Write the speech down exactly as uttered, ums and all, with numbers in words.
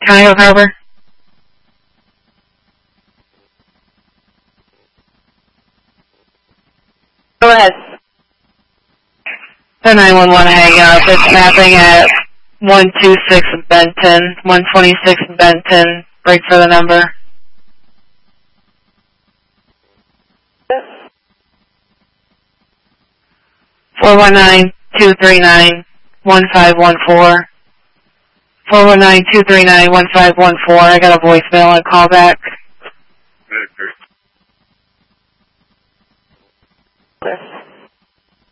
Cuyahoga Harbor. Go ahead. The nine one one hang up. It's mapping at one two six Benton, one twenty-six Benton. Break for the number. four one nine, two three nine, one five one four. four one nine, two three nine, one five one four. I got a voicemail and call back. Okay.